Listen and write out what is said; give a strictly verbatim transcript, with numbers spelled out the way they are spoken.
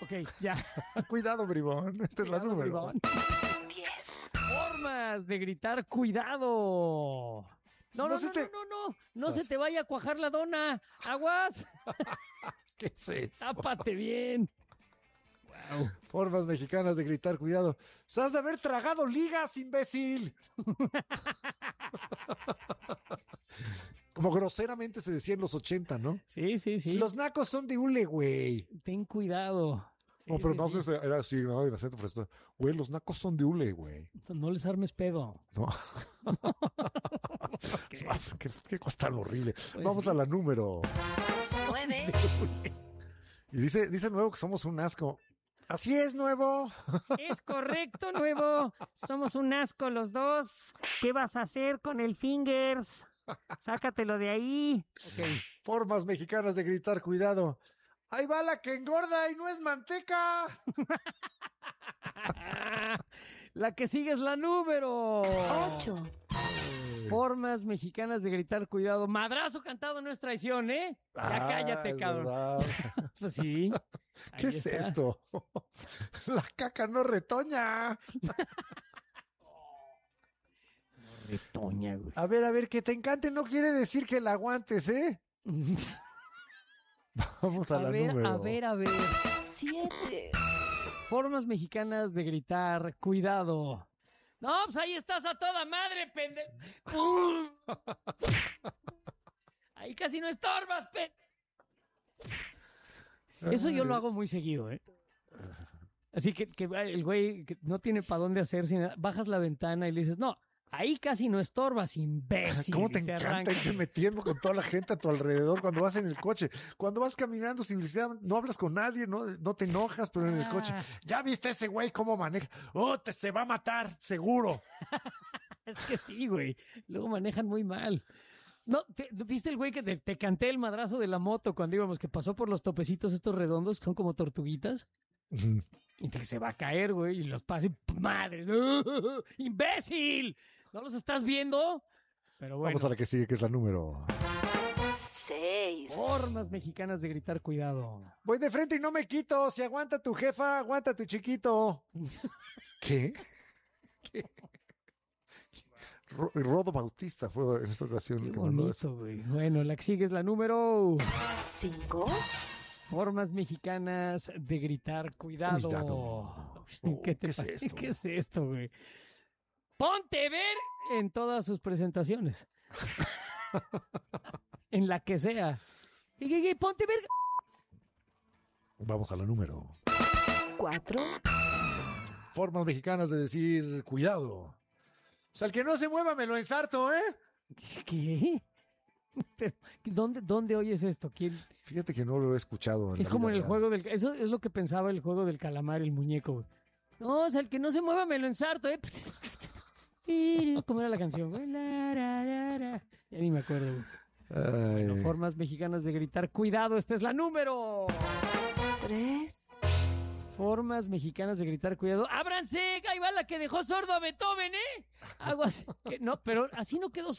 Ok, ya. Cuidado, bribón. Esta es la Cuidado, número. bribón. diez. Formas de gritar cuidado. No, No no, no, se no, te- no, no, no se te vaya a cuajar la dona. Aguas. ¿Qué es eso? Tápate bien. Formas mexicanas de gritar, cuidado. ¡Se has de haber tragado ligas, imbécil! Como groseramente se decía en los ochenta, ¿no? Sí, sí, sí. Los nacos son de hule, güey. Ten cuidado. Sí, No, pero sí, no sí. sé, era así, ¿no? El acento fresco. Güey, los nacos son de hule, güey. No les armes pedo. No. ¿Qué, qué cosa tan horrible. Pues Vamos sí. a la número. nueve. Y dice, dice Nuevo que somos un asco. Así es, Nuevo. Es correcto, Nuevo. Somos un asco los dos. ¿Qué vas a hacer con el fingers? Sácatelo de ahí. Ok. Formas mexicanas de gritar, cuidado. Ahí va la que engorda y no es manteca. La que sigue es la número. ocho. Formas mexicanas de gritar cuidado. Madrazo cantado no es traición, ¿eh? Ya Ah, cállate, es cabrón. verdad. Pues sí. ¿Qué Ahí es está. esto? La caca no retoña. Retoña, güey. A ver, a ver, que te encante no quiere decir que la aguantes, ¿eh? Vamos a, A la ver, número. a ver, a ver. siete. Formas mexicanas de gritar cuidado. No, pues ahí estás a toda madre, pendejo. Ahí casi no estorbas, pe. Eso yo lo hago muy seguido, ¿eh? Así que, que el güey que no tiene para dónde hacer, sin, bajas la ventana y le dices, no, ahí casi no estorbas, imbécil. ¿Cómo te y encanta arranca. irte metiendo con toda la gente a tu alrededor cuando vas en el coche? Cuando vas caminando sin necesidad, no hablas con nadie, no, no te enojas, pero en el Ah. coche, ¿ya viste ese güey cómo maneja? ¡Oh, te se va a matar, seguro! Es que sí, güey. Luego manejan muy mal. No, te- ¿viste el güey que te, te canté el madrazo de la moto cuando íbamos, que pasó por los topecitos estos redondos que son como tortuguitas? Y te- se va a caer, güey, y los pasa y ¡madres! ¡Uh! ¡Imbécil! ¿No los estás viendo? Pero bueno, Vamos a la que sigue, que es la número. seis. formas mexicanas de gritar cuidado. Voy de frente y no me quito. Si aguanta tu jefa, aguanta tu chiquito. ¿Qué? ¿Qué? Ro- Rodo Bautista fue en esta ocasión. el Qué que mandó eso. bonito, güey. Bueno, la que sigue es la número... cinco. Formas mexicanas de gritar cuidado. Cuidado. ¿Qué te ¿qué es parece? esto? ¿Qué es esto, güey? Ponte ver en todas sus presentaciones. En la que sea. Y, y- y ponte ver. Vamos a la número. cuatro. Formas mexicanas de decir cuidado. O sea, el que no se mueva me lo ensarto, ¿eh? ¿Qué? Pero, ¿Dónde, ¿Dónde oyes esto? ¿Quién? Fíjate que no lo he escuchado. Es la como vida en el real. juego del... Eso es lo que pensaba el juego del calamar, el muñeco, güey. No, o sea, el que no se mueva me lo ensarto, ¿eh? ¿Cómo era la canción, güey? La, ra, ra, ra. Ya ni me acuerdo, güey. Ay. Bueno, formas mexicanas de gritar cuidado, esta es la número. tres. Formas mexicanas de gritar cuidado. ¡Ábranse! Ahí va la que dejó sordo a Beethoven, ¿eh? Algo así. Que no, pero así no quedó